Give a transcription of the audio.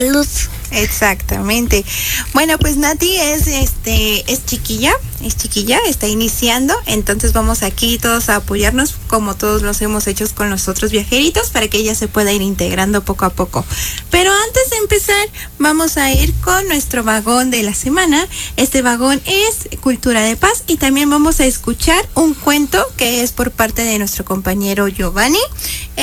Luz. Exactamente. Bueno, pues Nati es chiquilla, está iniciando, entonces vamos aquí todos a apoyarnos como todos los hemos hecho con los otros viajeritos para que ella se pueda ir integrando poco a poco. Pero antes de empezar, vamos a ir con nuestro vagón de la semana. Este vagón es Cultura de Paz y también vamos a escuchar un cuento que es por parte de nuestro compañero Giovanni.